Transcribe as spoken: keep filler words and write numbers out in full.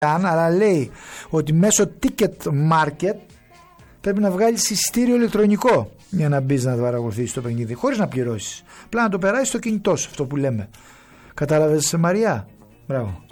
αλλά λέει ότι μέσω Ticket Market πρέπει να βγάλεις εισιτήριο ηλεκτρονικό για να μπεις να παρακολουθήσεις το παιχνίδι, χωρίς να πληρώσεις. Απλά να το περάσεις στο κινητό σου, αυτό που λέμε. Κατάλαβες, Μαριά? Μπράβο.